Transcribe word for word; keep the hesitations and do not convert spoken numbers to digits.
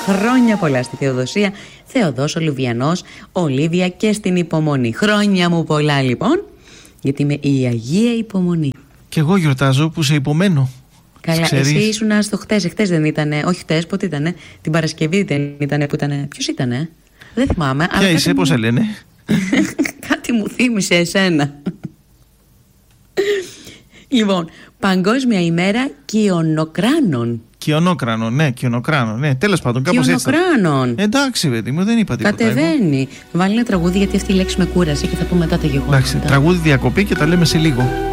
Χρόνια πολλά στη Θεοδοσία, Θεοδός, Λουβιανός, Ολίβια και στην Υπομονή. Χρόνια μου πολλά λοιπόν, γιατί είμαι η Αγία Υπομονή. Και εγώ γιορτάζω που σε υπομένω. Καλά, ξέρεις. Εσύ ήσουν στο χτες, χτες δεν ήτανε, όχι χτες, πότε ήτανε, την Παρασκευή δεν ήτανε που ήτανε, ποιος ήτανε, δεν θυμάμαι. Ποια είσαι, πώς σε λένε. Κάτι μου θύμισε εσένα. Λοιπόν, Παγκόσμια ημέρα Κιονοκράνων. Κιονόκρανο, ναι, κιονοκράνο, ναι, τέλος πάντων, κάπως έτσι. Κιονοκράνων. Εντάξει, παιδί μου, δεν είπα τίποτα. Κατεβαίνει. Βάλει ένα τραγούδι, γιατί αυτή η λέξη με κούρασε και θα πούμε μετά τα γεγονότα. Εντάξει, τραγούδι διακοπή και τα λέμε σε λίγο.